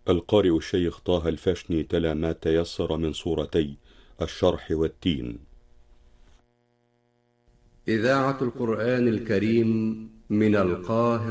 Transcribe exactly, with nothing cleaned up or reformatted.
القارئ الشيخ طه الفاشني تلا ما تيسر من صورتي الشرح والتين. إذاعة القرآن الكريم من القاهرة.